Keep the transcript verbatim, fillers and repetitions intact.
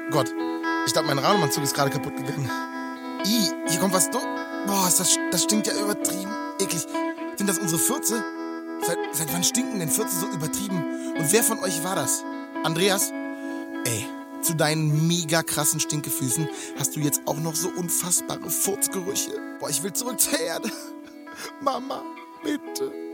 Gott, ich glaube, mein Rahmenanzug ist gerade kaputt gegangen. Ih, hier kommt was durch. Boah, ist das, das stinkt ja übertrieben eklig. Sind das unsere Fürze? Seit, seit wann stinken denn Fürze so übertrieben? Und wer von euch war das? Andreas? Ey, zu deinen mega krassen Stinkefüßen hast du jetzt auch noch so unfassbare Furzgerüche. Boah, ich will zurück zur Erde. Mama, bitte.